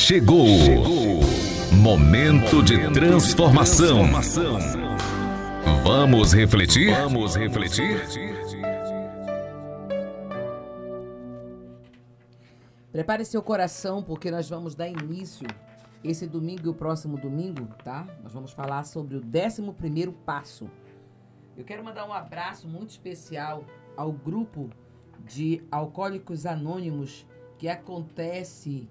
Chegou. Momento de transformação. Vamos refletir? Prepare seu coração, porque nós vamos dar início esse domingo e o próximo domingo, tá? Nós vamos falar sobre o 11º passo. Eu quero mandar um abraço muito especial ao grupo de Alcoólicos Anônimos que acontece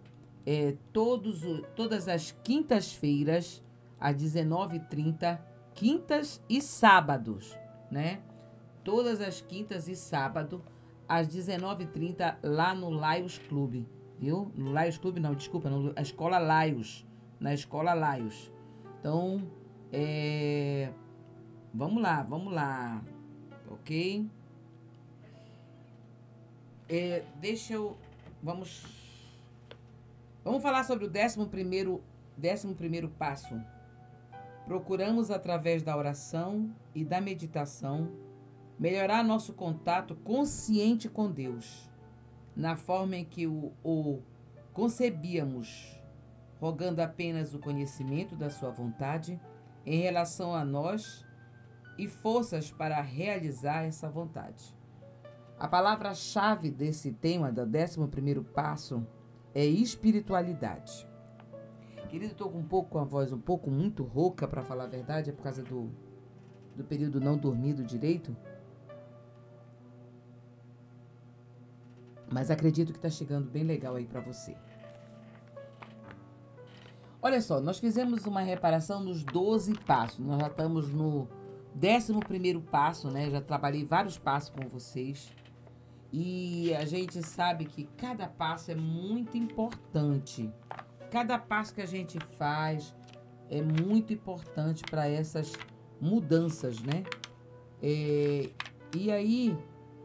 todas as quintas-feiras, às 19h30, quintas e sábados, né? Todas as quintas e sábado, às 19h30, lá no Laios Clube, viu? No Laios Clube, não, desculpa, na Escola Laios. Na Escola Laios. Então, vamos lá, ok? Vamos falar sobre o 11º passo. Procuramos, através da oração e da meditação, melhorar nosso contato consciente com Deus, na forma em que o concebíamos, rogando apenas o conhecimento da sua vontade em relação a nós e forças para realizar essa vontade. A palavra-chave desse tema, do 11º passo, é espiritualidade. Querido, estou com a voz muito rouca, para falar a verdade, é por causa do período não dormido direito. Mas acredito que está chegando bem legal aí para você. Olha só, nós fizemos uma reparação nos 12 passos. Nós já estamos no 11º passo, né? Já trabalhei vários passos com vocês. E a gente sabe que cada passo é muito importante. Cada passo que a gente faz é muito importante para essas mudanças, né? E aí,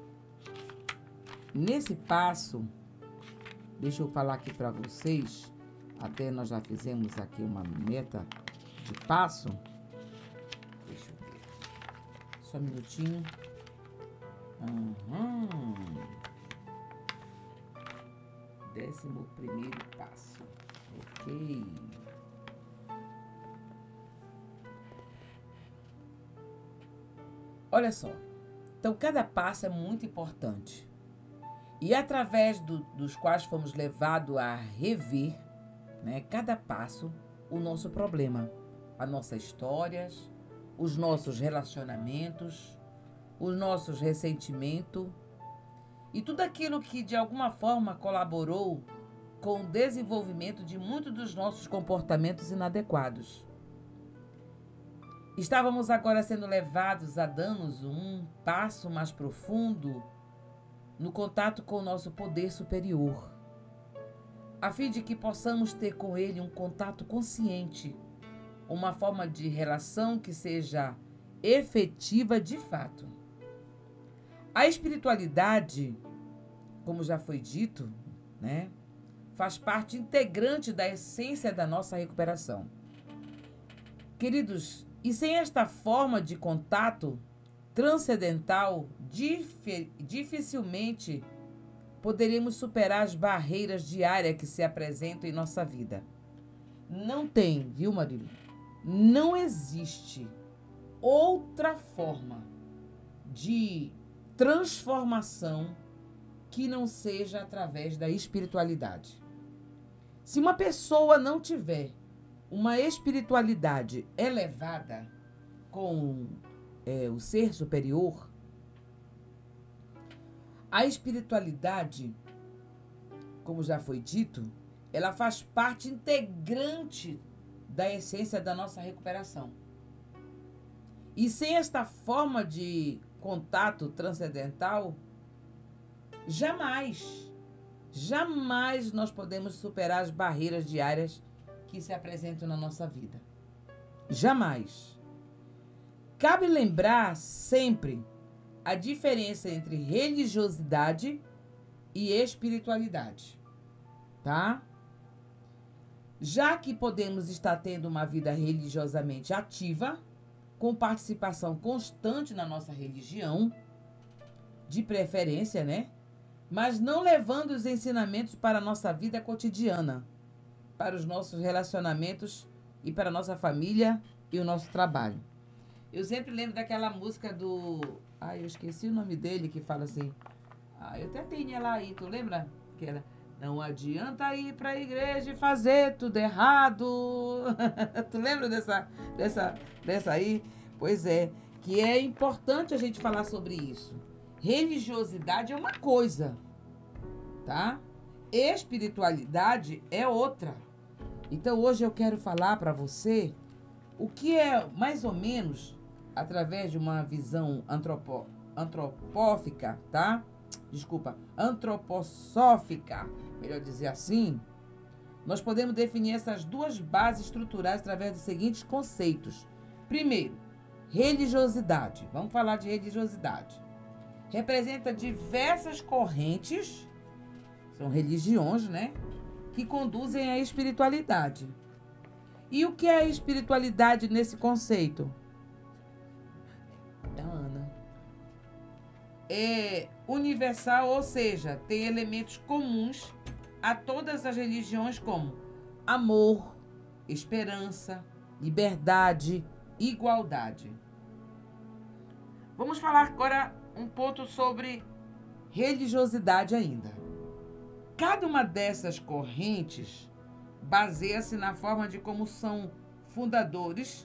nesse passo, deixa eu falar aqui para vocês, até nós já fizemos aqui uma meta de passo. Deixa eu ver. Só um minutinho. 11º passo. Ok. Olha só. Então, cada passo é muito importante. E através dos quais fomos levados a rever, né, cada passo, o nosso problema, as nossas histórias, os nossos relacionamentos, os nossos ressentimentos e tudo aquilo que de alguma forma colaborou com o desenvolvimento de muitos dos nossos comportamentos inadequados. Estávamos agora sendo levados a darmos um passo mais profundo no contato com o nosso poder superior, a fim de que possamos ter com ele um contato consciente, uma forma de relação que seja efetiva de fato. A espiritualidade, como já foi dito, né, faz parte integrante da essência da nossa recuperação. Queridos, e sem esta forma de contato transcendental, dificilmente poderemos superar as barreiras diárias que se apresentam em nossa vida. Não tem, viu, Marília? Não existe outra forma de transformação que não seja através da espiritualidade. Se uma pessoa não tiver uma espiritualidade elevada com o ser superior, a espiritualidade, como já foi dito, ela faz parte integrante da essência da nossa recuperação. E sem esta forma de contato transcendental, jamais nós podemos superar as barreiras diárias que se apresentam na nossa vida. Jamais. Cabe lembrar sempre a diferença entre religiosidade e espiritualidade, tá? Já que podemos estar tendo uma vida religiosamente ativa, com participação constante na nossa religião, de preferência, né? Mas não levando os ensinamentos para a nossa vida cotidiana. para os nossos relacionamentos e para a nossa família e o nosso trabalho. Eu sempre lembro daquela música do... eu esqueci o nome dele, que fala assim... eu até tenho ela aí, tu lembra? Que era... Não adianta ir para a igreja e fazer tudo errado. Tu lembra dessa aí? Pois é, que é importante a gente falar sobre isso. Religiosidade é uma coisa, tá? Espiritualidade é outra. Então hoje eu quero falar para você o que é mais ou menos, através de uma visão antropófica, tá? Desculpa, antroposófica, melhor dizer assim, nós podemos definir essas duas bases estruturais através dos seguintes conceitos. Primeiro, religiosidade. Vamos falar de religiosidade. Representa diversas correntes, são religiões, né? Que conduzem à espiritualidade. E o que é a espiritualidade nesse conceito? Ana. É universal, ou seja, tem elementos comuns a todas as religiões como amor, esperança, liberdade, igualdade. Vamos falar agora um ponto sobre religiosidade ainda. Cada uma dessas correntes baseia-se na forma de como seus fundadores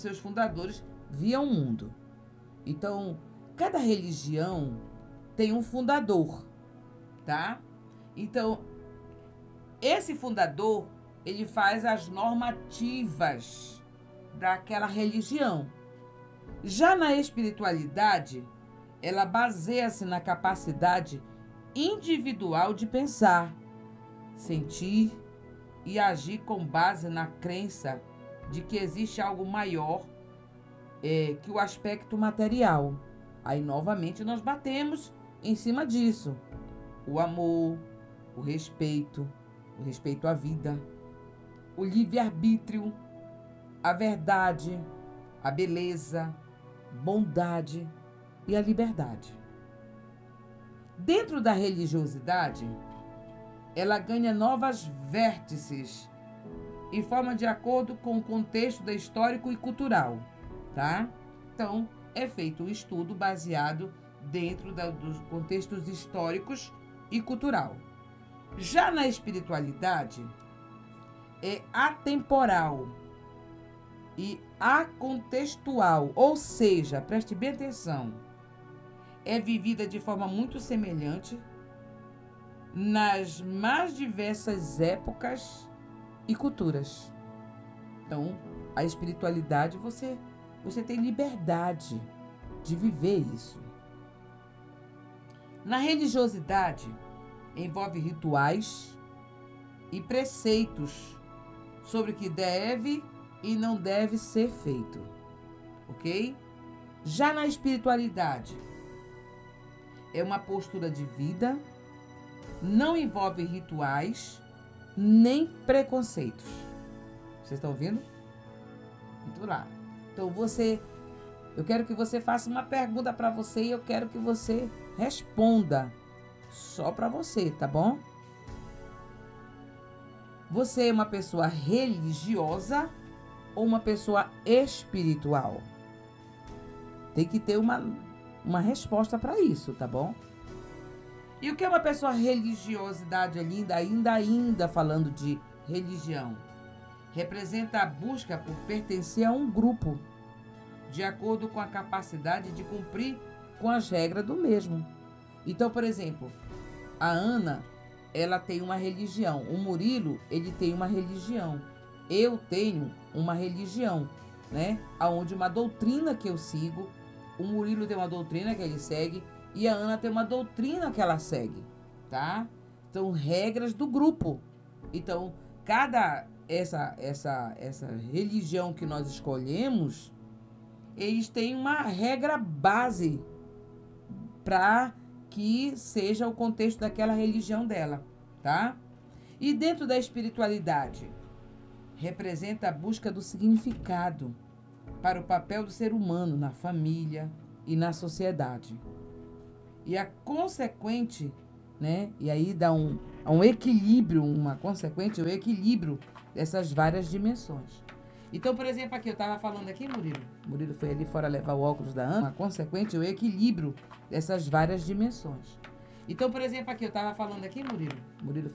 viam o mundo. Então, cada religião tem um fundador, tá? Então, esse fundador, ele faz as normativas daquela religião. Já na espiritualidade, ela baseia-se na capacidade individual de pensar, sentir e agir com base na crença de que existe algo maior que o aspecto material. Aí, novamente, nós batemos em cima disso. O amor, o respeito à vida, o livre-arbítrio, a verdade, a beleza, bondade e a liberdade. Dentro da religiosidade, ela ganha novas vértices e forma de acordo com o contexto histórico e cultural, tá? Então, é feito um estudo baseado dentro dos contextos históricos e cultural. Já na espiritualidade, é atemporal e acontextual, ou seja, preste bem atenção, é vivida de forma muito semelhante nas mais diversas épocas e culturas. Então, a espiritualidade, você tem liberdade de viver isso. Na religiosidade, envolve rituais e preceitos sobre o que deve e não deve ser feito, ok? Já na espiritualidade, é uma postura de vida, não envolve rituais nem preconceitos. Vocês estão ouvindo? Muito lá. Então eu quero que você faça uma pergunta para você e eu quero que você responda só para você, tá bom? Você é uma pessoa religiosa ou uma pessoa espiritual? Tem que ter uma resposta para isso, tá bom? E o que é uma pessoa religiosidade ainda falando de religião? Representa a busca por pertencer a um grupo, de acordo com a capacidade de cumprir com as regras do mesmo. Então, por exemplo, a Ana, ela tem uma religião. O Murilo, ele tem uma religião. Eu tenho uma religião, né? Onde uma doutrina que eu sigo, o Murilo tem uma doutrina que ele segue e a Ana tem uma doutrina que ela segue, tá? Então, regras do grupo. Então, essa religião que nós escolhemos, eles têm uma regra base para que seja o contexto daquela religião dela, tá? E dentro da espiritualidade, representa a busca do significado para o papel do ser humano na família e na sociedade. E a consequente, né? E aí dá um equilíbrio, o equilíbrio dessas várias dimensões. Então, por exemplo, aqui eu estava falando aqui, Murilo foi ali fora levar o óculos da Ana, consequente, o equilíbrio dessas várias dimensões. Então, por exemplo, aqui eu estava falando aqui, Murilo foi